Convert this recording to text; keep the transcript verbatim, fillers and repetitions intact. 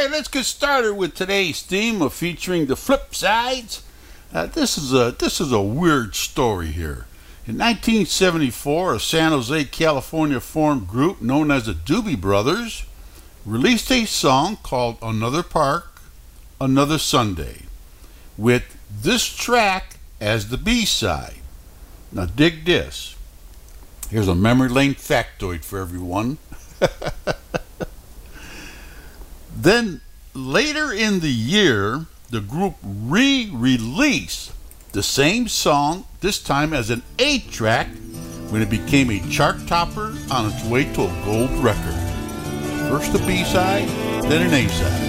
right, let's get started with today's theme of featuring the flip sides. Uh, this is a this is a weird story here. In nineteen seventy-four, a San Jose, California formed group known as the Doobie Brothers released a song called Another Park, Another Sunday, with this track as the B-side. Now dig this. Here's a memory lane factoid for everyone. Then later in the year, the group re-released the same song, this time as an eight-track, when it became a chart topper on its way to a gold record. First a B-side, then an A-side.